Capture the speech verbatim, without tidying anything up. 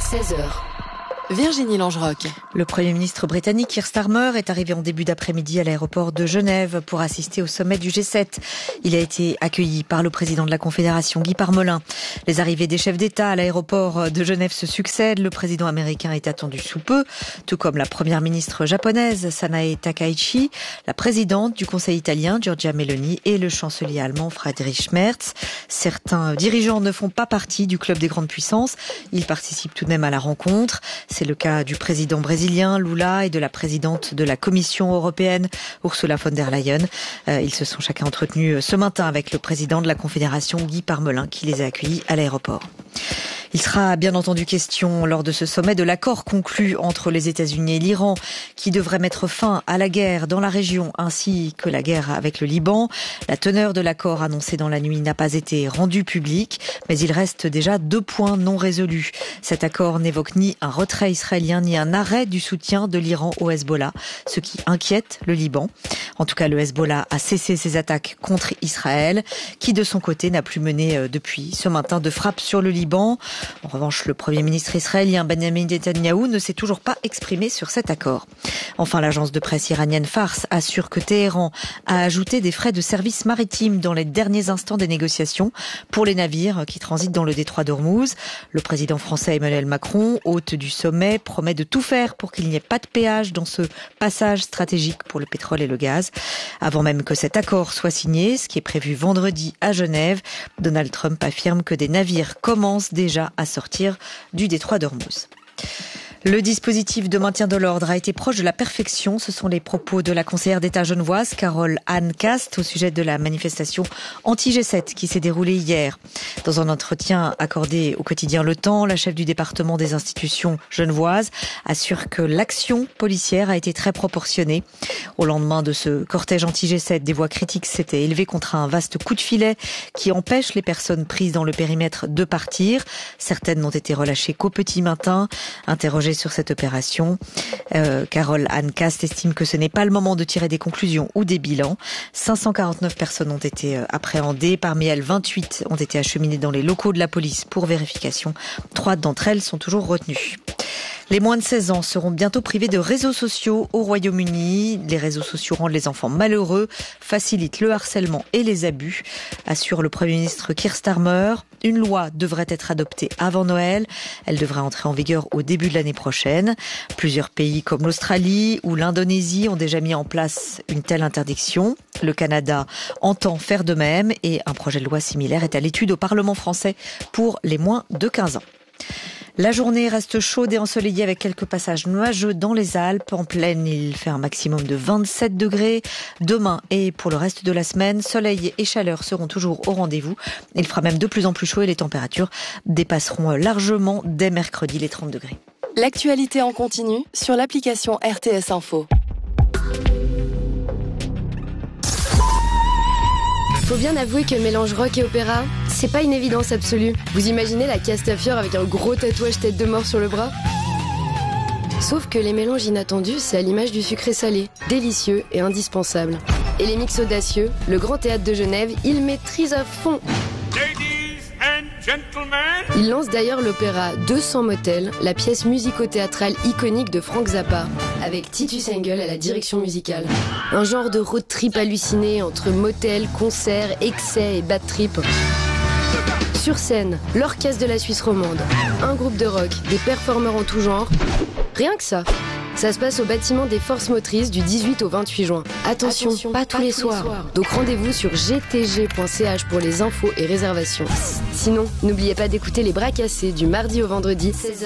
seize heures. Virginie Langerock. Le Premier ministre britannique Keir Starmer est arrivé en début d'après-midi à l'aéroport de Genève pour assister au sommet du G sept. Il a été accueilli par le président de la Confédération, Guy Parmelin. Les arrivées des chefs d'État à l'aéroport de Genève se succèdent. Le président américain est attendu sous peu, tout comme la première ministre japonaise, Sanae Takaichi, la présidente du Conseil italien, Giorgia Meloni, et le chancelier allemand, Friedrich Merz. Certains dirigeants ne font pas partie du club des grandes puissances. Ils participent tout de même à la rencontre. C'est le cas du président brésilien Lula et de la présidente de la Commission européenne Ursula von der Leyen. Euh, ils se sont chacun entretenus ce matin avec le président de la Confédération Guy Parmelin qui les a accueillis à l'aéroport. Il sera bien entendu question lors de ce sommet de l'accord conclu entre les États-Unis et l'Iran qui devrait mettre fin à la guerre dans la région ainsi que la guerre avec le Liban. La teneur de l'accord annoncé dans la nuit n'a pas été rendue publique, mais il reste déjà deux points non résolus. Cet accord n'évoque ni un retrait israélien ni un arrêt du soutien de l'Iran au Hezbollah, ce qui inquiète le Liban. En tout cas, le Hezbollah a cessé ses attaques contre Israël, qui de son côté n'a plus mené depuis ce matin de frappe sur le Liban. En revanche, le Premier ministre israélien Benjamin Netanyahou ne s'est toujours pas exprimé sur cet accord. Enfin, l'agence de presse iranienne Fars assure que Téhéran a ajouté des frais de service maritime dans les derniers instants des négociations pour les navires qui transitent dans le détroit d'Ormuz. Le président français Emmanuel Macron, hôte du sommet, promet de tout faire pour qu'il n'y ait pas de péage dans ce passage stratégique pour le pétrole et le gaz. Avant même que cet accord soit signé, ce qui est prévu vendredi à Genève, Donald Trump affirme que des navires commencent déjà à sortir du détroit d'Ormuz. Le dispositif de maintien de l'ordre a été proche de la perfection. Ce sont les propos de la conseillère d'État genevoise, Carole Anne Cast, au sujet de la manifestation anti-G sept qui s'est déroulée hier. Dans un entretien accordé au quotidien Le Temps, la chef du département des institutions genevoises assure que l'action policière a été très proportionnée. Au lendemain de ce cortège anti-G sept, des voix critiques s'étaient élevées contre un vaste coup de filet qui empêche les personnes prises dans le périmètre de partir. Certaines n'ont été relâchées qu'au petit matin. Interrogée sur cette opération, euh, Carole Anne Cast estime que ce n'est pas le moment de tirer des conclusions ou des bilans. cinq cent quarante-neuf personnes ont été appréhendées. Parmi elles, vingt-huit ont été acheminées dans les locaux de la police pour vérification. Trois d'entre elles sont toujours retenues. Les moins de seize ans seront bientôt privés de réseaux sociaux au Royaume-Uni. Les réseaux sociaux rendent les enfants malheureux, facilitent le harcèlement et les abus, assure le Premier ministre Keir Starmer. Une loi devrait être adoptée avant Noël. Elle devrait entrer en vigueur au début de l'année prochaine. Plusieurs pays comme l'Australie ou l'Indonésie ont déjà mis en place une telle interdiction. Le Canada entend faire de même et un projet de loi similaire est à l'étude au Parlement français pour les moins de quinze ans. La journée reste chaude et ensoleillée avec quelques passages nuageux dans les Alpes. En plaine, il fait un maximum de vingt-sept degrés. Demain et pour le reste de la semaine, soleil et chaleur seront toujours au rendez-vous. Il fera même de plus en plus chaud et les températures dépasseront largement dès mercredi les trente degrés. L'actualité en continu sur l'application R T S Info. Faut bien avouer que mélange rock et opéra, c'est pas une évidence absolue. Vous imaginez la Castafiore avec un gros tatouage tête de mort sur le bras ? Sauf que les mélanges inattendus, c'est à l'image du sucré salé, délicieux et indispensable. Et les mix audacieux, le Grand Théâtre de Genève, il maîtrise à fond. Ladies and gentlemen. Il lance d'ailleurs l'opéra deux cents motels, la pièce musico-théâtrale iconique de Frank Zappa, avec Titus Engel à la direction musicale. Un genre de road trip halluciné entre motel, concerts, excès et bad trip. Sur scène, l'orchestre de la Suisse romande, un groupe de rock, des performeurs en tout genre. Rien que ça. Ça se passe au bâtiment des Forces Motrices du dix-huit au vingt-huit juin. Attention, Attention pas, pas tous les soirs. soirs. Donc rendez-vous sur g t g point c h pour les infos et réservations. Sinon, n'oubliez pas d'écouter les bras cassés du mardi au vendredi, seize heures.